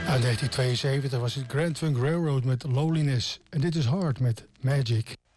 1972 was het Grand Funk Railroad met Loneliness. En dit is Hard met Magic.